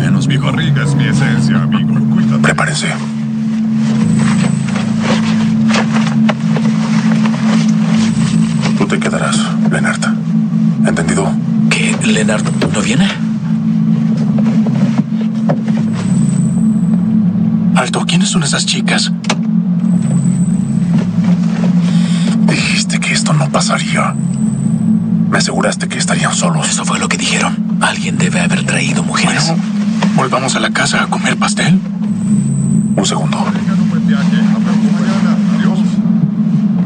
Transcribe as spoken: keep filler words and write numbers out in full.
menos, mi barriga es mi esencia, amigo. Cuídate. Prepárense. Tú te quedarás, Lennart. ¿Entendido? ¿Qué? ¿Lennart no viene? Alto, ¿quiénes son esas chicas? Dijiste que esto no pasaría. Me aseguraste que estarían solos. Eso fue lo que dijeron. Alguien debe haber traído mujeres. Bueno, ¿volvamos a la casa a comer pastel? Un segundo. Tengan un buen viaje.